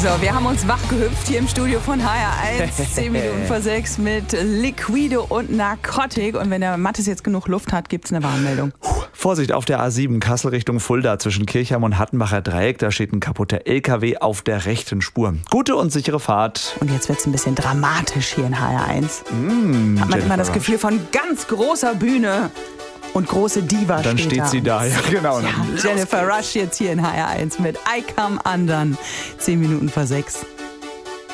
So, wir haben uns wachgehüpft hier im Studio von HR1, 10 Minuten vor 6 mit Liquido und Narcotic. Und wenn der Mathis jetzt genug Luft hat, gibt es eine Warnmeldung. Vorsicht auf der A7 Kassel Richtung Fulda zwischen Kirchheim und Hattenbacher Dreieck. Da steht ein kaputter LKW auf der rechten Spur. Gute und sichere Fahrt. Und jetzt wird es ein bisschen dramatisch hier in HR1. Hat man immer das Gefühl von ganz großer Bühne und große Diva. Dann steht sie da, ja genau. Ja, Jennifer Rush jetzt hier in HR1 mit I Come Undone, 10 Minuten vor 6.